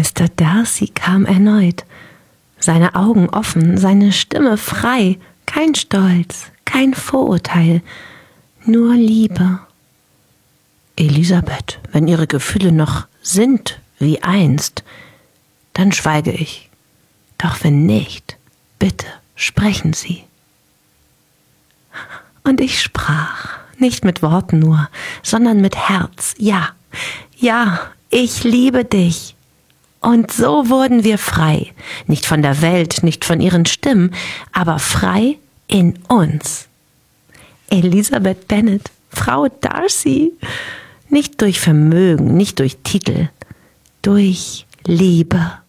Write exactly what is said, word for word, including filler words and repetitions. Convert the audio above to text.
Mister Darcy kam erneut, seine Augen offen, seine Stimme frei, kein Stolz, kein Vorurteil, nur Liebe. Elisabeth, wenn Ihre Gefühle noch sind wie einst, dann schweige ich. Doch wenn nicht, bitte sprechen Sie. Und ich sprach, nicht mit Worten nur, sondern mit Herz. Ja, ja, ich liebe dich. Und so wurden wir frei, nicht von der Welt, nicht von ihren Stimmen, aber frei in uns. Elisabeth Bennet, Frau Darcy, nicht durch Vermögen, nicht durch Titel, durch Liebe.